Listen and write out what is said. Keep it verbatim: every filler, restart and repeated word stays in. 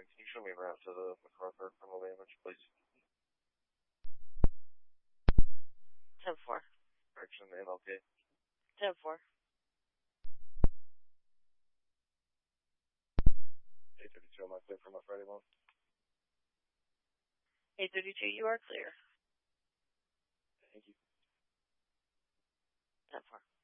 Can you show me around to the MacArthur criminal damage, please? ten four. Correction, M L K. ten four. eight thirty-two, am I clear for my Friday one? eight thirty-two, you are clear. Thank you. ten four.